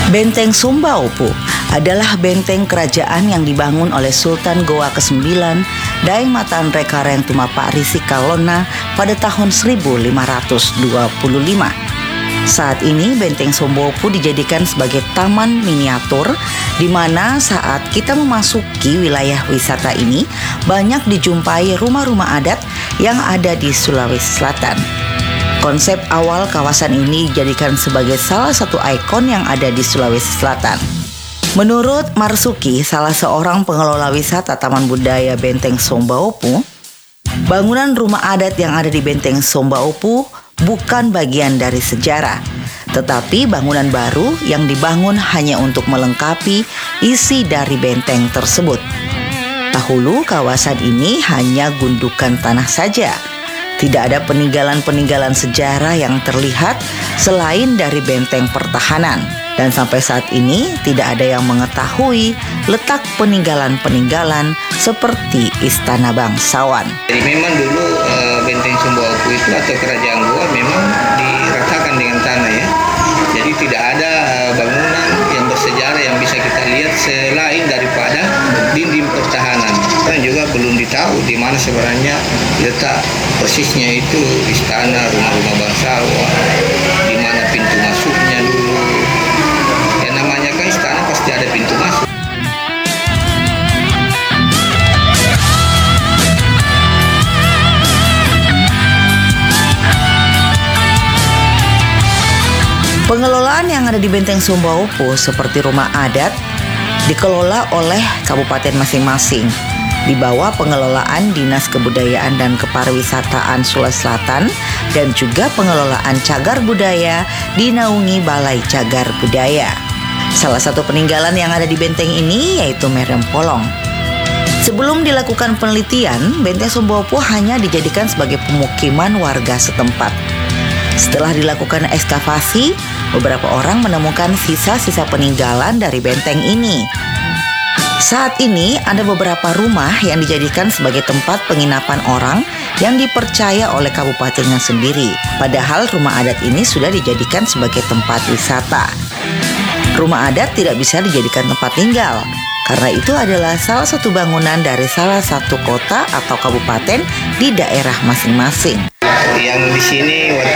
Benteng Sombaupu adalah benteng kerajaan yang dibangun oleh Sultan Goa ke-9 Daeng Matan Rekareng Tumapak Risi Kalona pada tahun 1525. Saat ini Benteng Sombaupu dijadikan sebagai taman miniatur di mana saat kita memasuki wilayah wisata ini banyak dijumpai rumah-rumah adat yang ada di Sulawesi Selatan. Konsep awal kawasan ini dijadikan sebagai salah satu ikon yang ada di Sulawesi Selatan. Menurut Marsuki, salah seorang pengelola wisata Taman Budaya Benteng Sombaupu, bangunan rumah adat yang ada di Benteng Sombaupu bukan bagian dari sejarah, tetapi bangunan baru yang dibangun hanya untuk melengkapi isi dari benteng tersebut. Dahulu kawasan ini hanya gundukan tanah saja. Tidak ada peninggalan-peninggalan sejarah yang terlihat selain dari benteng pertahanan. Dan sampai saat ini tidak ada yang mengetahui letak peninggalan-peninggalan seperti Istana Bangsawan. Jadi memang dulu Benteng Sombaupu itu atau Kerajaan Goa memang diratakan dengan tanah ya. Jadi tidak ada bangunan yang bersejarah yang bisa kita lihat selain daripada dinding pertahanan. Dan juga belum ditahu di mana sebenarnya letak persisnya itu istana, rumah-rumah bangsawan, di mana pintu masuknya dulu. Yang namanya kan istana pasti ada pintu masuk. Pengelolaan yang ada di Benteng Sombaupu seperti rumah adat dikelola oleh kabupaten masing-masing di bawah pengelolaan Dinas Kebudayaan dan Kepariwisataan Sulawesi Selatan dan juga pengelolaan cagar budaya dinaungi Balai Cagar Budaya. Salah satu peninggalan yang ada di benteng ini yaitu Merem Polong. Sebelum dilakukan penelitian, Benteng Sombaupu hanya dijadikan sebagai pemukiman warga setempat. Setelah dilakukan ekskavasi, beberapa orang menemukan sisa-sisa peninggalan dari benteng ini. Saat ini ada beberapa rumah yang dijadikan sebagai tempat penginapan orang yang dipercaya oleh kabupatennya sendiri. Padahal rumah adat ini sudah dijadikan sebagai tempat wisata. Rumah adat tidak bisa dijadikan tempat tinggal, karena itu adalah salah satu bangunan dari salah satu kota atau kabupaten di daerah masing-masing. Yang di sini waktu